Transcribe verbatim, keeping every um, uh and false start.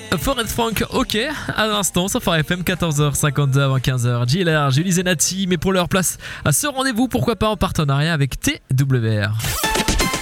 Forest Frank, ok, à l'instant, sur Phare F M, quatorze heures cinquante-deux avant quinze heures. J L R, Julie Zenati, mais pour leur place à ce rendez-vous, pourquoi pas en partenariat avec T W R.